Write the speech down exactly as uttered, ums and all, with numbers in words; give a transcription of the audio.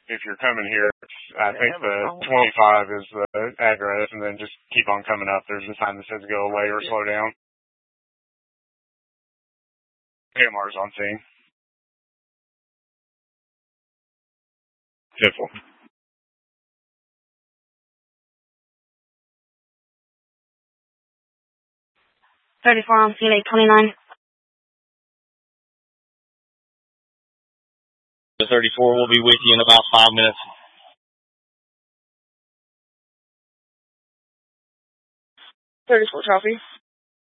if you're coming here, I think the twenty-five is the address, and then just keep on coming up. There's a sign that says go away or slow down. A M R's on scene. Tiffle. thirty-four on scene, eight twenty-nine. The thirty-four will be with you in about five minutes. thirty-four trophy.